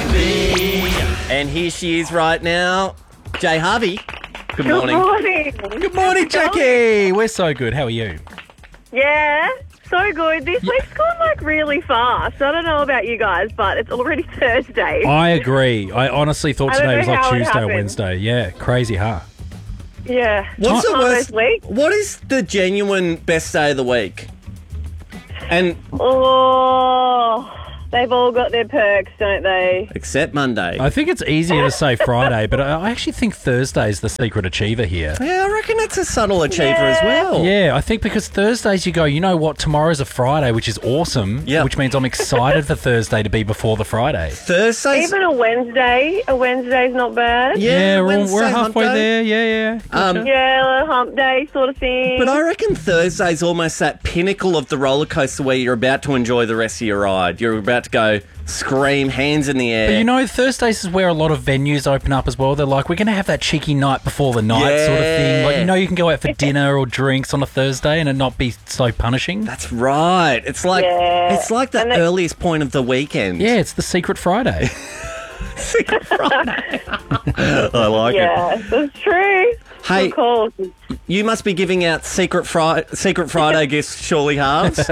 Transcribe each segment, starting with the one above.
Harvey. And here she is right now, Jay Harvey. Good morning. Good morning, Jackie. We're so good. How are you? Yeah, so good. This week's gone really fast. I don't know about you guys, but it's already Thursday. I agree. I honestly thought I don't today was know like how it Tuesday or happened. Wednesday. Yeah, crazy, huh? Yeah. What's the Almost worst? week. What is the genuine best day of the week? And Oh, they've all got their perks, don't they? except Monday. I think it's easier to say Friday, but I actually think Thursday's the secret achiever here. Yeah, I reckon it's a subtle achiever as well. Yeah, I think because Thursdays you go, you know what, tomorrow's a Friday, which is awesome, Yep. which means I'm excited for Thursday to be before the Friday. Thursdays. Even a Wednesday's not bad. Yeah, we're Wednesday, halfway hump day. there. Yeah. Gotcha. Yeah, a hump day sort of thing. But I reckon Thursday's almost that pinnacle of the roller coaster where you're about to enjoy the rest of your ride. You're about to go scream, hands in the air. But you know, Thursdays is where a lot of venues open up as well. They're like, we're going to have that cheeky night before the night sort of thing. Like, you know, you can go out for dinner or drinks on a Thursday and it not be so punishing. That's right. It's like Yeah. it's like the And earliest point of the weekend. Yeah, it's the secret Friday. Secret Friday. I like yeah, it. that's true. Hey, Good call. you must be giving out Secret Friday gifts, surely, Harves.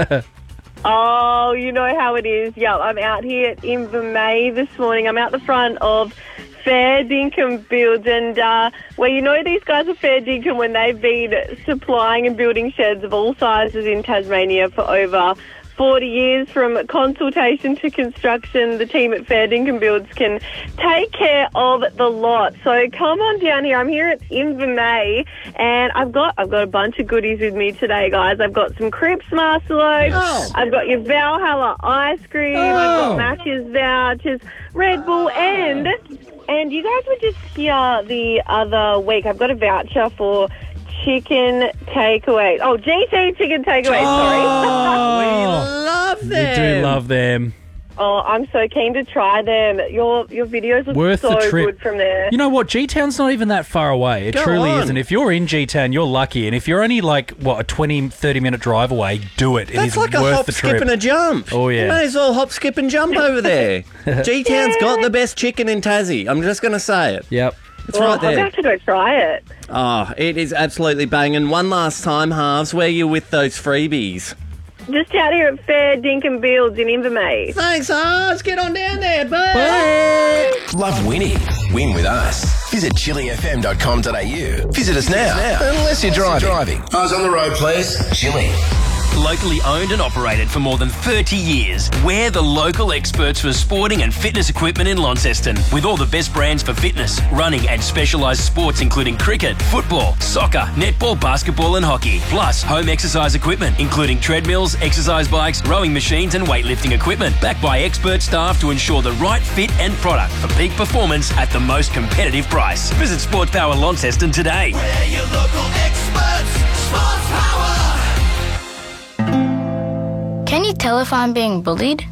Oh, you know how it is. Yeah, I'm out here at Invermay this morning. I'm out the front of Fair Dinkum Builds, and these guys are Fair Dinkum when they've been supplying and building sheds of all sizes in Tasmania for over 40 years. From consultation to construction, the team at Fair Dinkum Builds can take care of the lot. So come on down here. I'm here at Invermay, and I've got a bunch of goodies with me today, guys. I've got some Crips Marcelote. Oh. I've got your Valhalla ice cream. I've got Matches vouchers, Red Bull, and you guys were just here the other week. I've got a voucher for chicken takeaway. Oh, GT chicken takeaway, sorry. We love We them. do love them. Oh, I'm so keen to try them. Your videos look Worth so the trip. good from there. You know what? G-Town's not even that far away. It Go truly on. isn't. If you're in G-Town, you're lucky. And if you're only a 20, 30-minute drive away, do it. It That's is like a worth hop, the skip, trip. and a jump. Oh, yeah. You may as well hop, skip, and jump over there. G-Town's got the best chicken in Tassie. I'm just going to say it. Yep. It's Well, right I'll there. have to go try it. Oh, it is absolutely banging. One last time, Harves, where you with those freebies? Just out here at Fair Dinkum Builds in Invermay. Thanks, Harves. Get on down there. Bye. Love winning? Win with us. Visit chillyfm.com.au. Visit us now. Unless you're driving. Eyes on the road, please. Chilly. Locally owned and operated for more than 30 years, we're the local experts for sporting and fitness equipment in Launceston, with all the best brands for fitness, running and specialised sports including cricket, football, soccer, netball, basketball and hockey, plus home exercise equipment including treadmills, exercise bikes, rowing machines and weightlifting equipment, backed by expert staff to ensure the right fit and product for peak performance at the most competitive price. Visit Sports Power Launceston today. We're your local experts, Sports Power. Can you tell if I'm being bullied?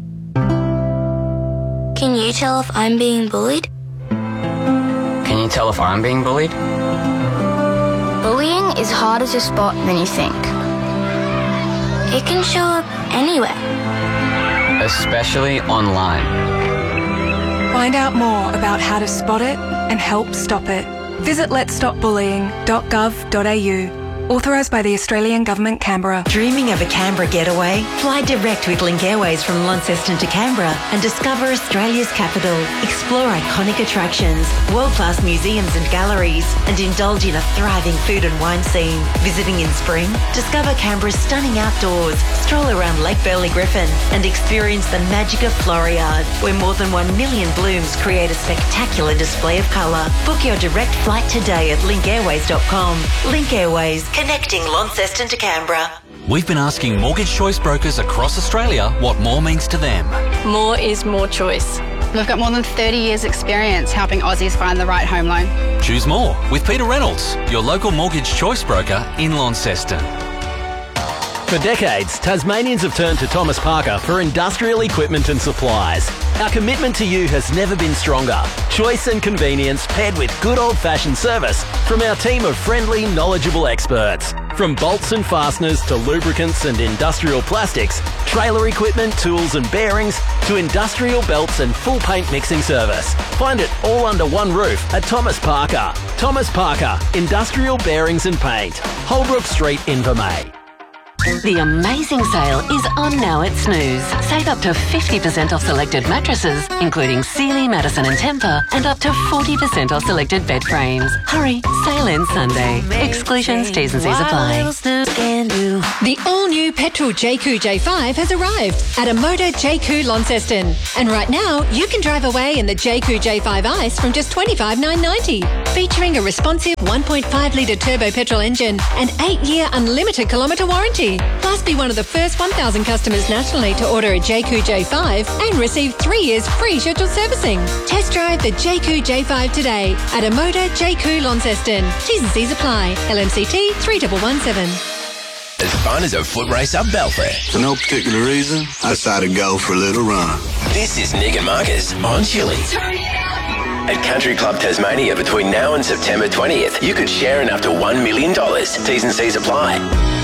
Can you tell if I'm being bullied? Can you tell if I'm being bullied? Bullying is harder to spot than you think. It can show up anywhere. Especially online. Find out more about how to spot it and help stop it. Visit letsstopbullying.gov.au. Authorised by the Australian Government, Canberra. Dreaming of a Canberra getaway? Fly direct with Link Airways from Launceston to Canberra and discover Australia's capital. Explore iconic attractions, world-class museums and galleries, and indulge in a thriving food and wine scene. Visiting in spring? Discover Canberra's stunning outdoors, stroll around Lake Burley Griffin, and experience the magic of Floriade, where more than 1 million blooms create a spectacular display of colour. Book your direct flight today at linkairways.com. Link Airways, connecting Launceston to Canberra. We've been asking mortgage choice brokers across Australia what more means to them. More is more choice. We've got more than 30 years experience helping Aussies find the right home loan. Choose more with Peter Reynolds, your local mortgage choice broker in Launceston. For decades, Tasmanians have turned to Thomas Parker for industrial equipment and supplies. Our commitment to you has never been stronger. Choice and convenience paired with good old-fashioned service from our team of friendly, knowledgeable experts. From bolts and fasteners to lubricants and industrial plastics, trailer equipment, tools and bearings, to industrial belts and full paint mixing service. Find it all under one roof at Thomas Parker. Thomas Parker, Industrial Bearings and Paint. Holbrook Street, Invermay. The amazing sale is on now at Snooze. Save up to 50% off selected mattresses, including Sealy, Madison and Tempur, and up to 40% off selected bed frames. Hurry, sale ends Sunday. Exclusions, T's and C's apply. The all-new petrol JQ J5 has arrived at a Motor JQ Launceston. And right now, you can drive away in the JQ J5 Ice from just $25,990. Featuring a responsive 1.5-litre turbo petrol engine and 8-year unlimited kilometre warranty. Plus, be one of the first 1,000 customers nationally to order a JQ J5 and receive 3 years free scheduled servicing. Test drive the JQ J5 today at a Motor JQ Launceston. T's and C's apply. LMCT 3117. As fun as a foot race up Belfair. For no particular reason, I decided to go for a little run. This is Nick and Marcus on Chili. At Country Club Tasmania between now and September 20th, you could share in up to $1 million. T's and C's apply.